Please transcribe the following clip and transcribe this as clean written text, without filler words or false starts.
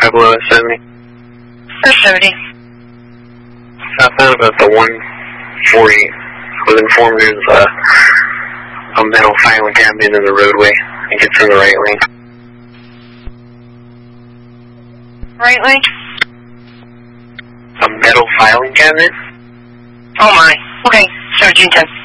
5 below 70. 70. Southbound about the 140. I was informed there's a metal filing cabinet in the roadway. It gets in the right lane. Right lane? A metal filing cabinet? Oh my. Okay, 1710.